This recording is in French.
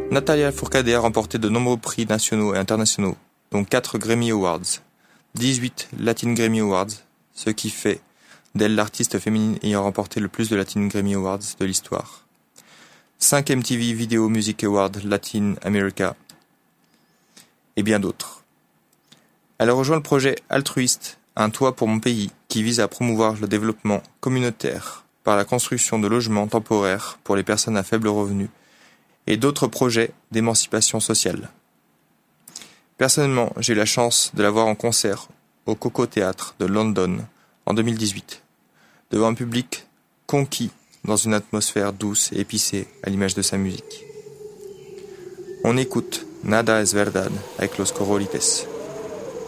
Natalia Fourcade a remporté de nombreux prix nationaux et internationaux, dont 4 Grammy Awards, 18 Latin Grammy Awards, ce qui fait d'elle l'artiste féminine ayant remporté le plus de Latin Grammy Awards de l'histoire, 5 MTV Video Music Awards Latin America, et bien d'autres. Elle rejoint le projet altruiste Un toit pour mon pays, qui vise à promouvoir le développement communautaire par la construction de logements temporaires pour les personnes à faible revenu et d'autres projets d'émancipation sociale. Personnellement, j'ai eu la chance de la voir en concert au Coco Theatre de London en 2018, devant un public conquis dans une atmosphère douce et épicée à l'image de sa musique. On écoute Nada es verdad avec Los Corrolites.